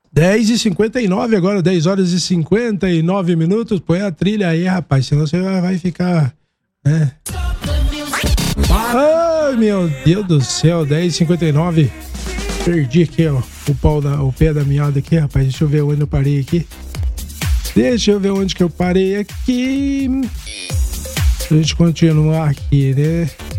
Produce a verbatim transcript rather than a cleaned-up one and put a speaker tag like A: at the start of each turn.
A: dez e cinquenta e nove agora, dez horas e cinquenta e nove minutos. Põe a trilha aí, rapaz, senão você vai ficar, né? Ai, meu Deus do céu, dez e cinquenta e nove. Perdi aqui, ó, o, pau da, o pé da meada aqui, rapaz. Deixa eu ver onde eu parei aqui. Deixa eu ver onde que eu parei aqui. A gente continuar aqui, né?